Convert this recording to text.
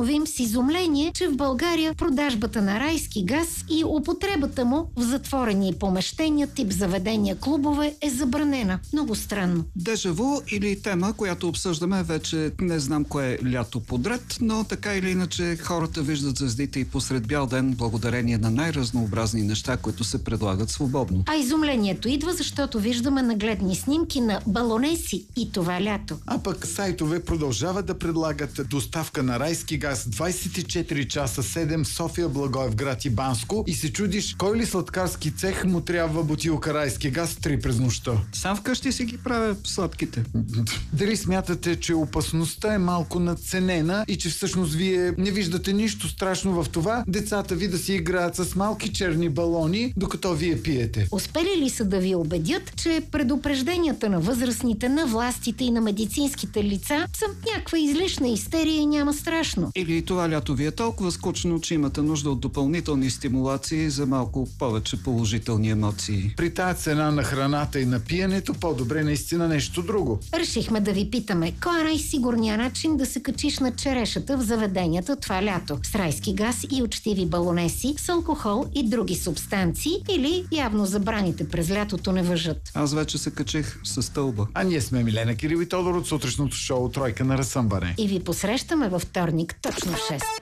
установим с изумление, че в България продажбата на райски газ и употребата му в затворени помещения, тип заведения, клубове е забранена. Много странно. Дежаво или тема, която обсъждаме вече не знам кое лято подред, но така или иначе хората виждат звездите и посред бял ден благодарение на най-разнообразни неща, които се предлагат свободно. А изумлението идва, защото виждаме нагледни снимки на балонеси и това лято. А пък сайтове продължават да предлагат доставка на райски газ 24 часа 7 София, Благоевград и Банско и се чудиш кой ли сладкарски цех му трябва бутилка райски газ 3 през нощта. Сам вкъщи си ги правя сладките. Дали смятате, че опасността е малко надценена и че всъщност вие не виждате нищо страшно в това децата ви да си играят с малки черни балони, докато вие пиете? Успели ли са да ви убедят, че предупрежденията на възрастните, на властите и на медицинските лица са някаква излишна истерия и няма страшно? Или това лято ви е толкова скучно, че имате нужда от допълнителни стимулации за малко повече положителни емоции? При тази цена на храната и на пиенето, по-добре наистина нещо друго. Решихме да ви питаме, кой е най-сигурният начин да се качиш на черешата в заведенията това лято? С райски газ и учтиви балонеси, с алкохол и други субстанции, или явно забраните през лятото не важат? Аз вече се качих със стълба. А ние сме Милена Кирил и Тодор от сутрешното шоу Тройка на разсъмване. И ви посрещаме във вторник точно в 6.